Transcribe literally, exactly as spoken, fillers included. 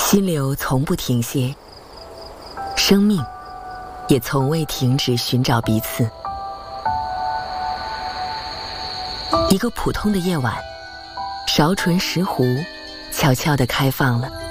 溪流从不停歇，生命也从未停止寻找彼此。一个普通的夜晚，韶醇石斛悄悄地开放了。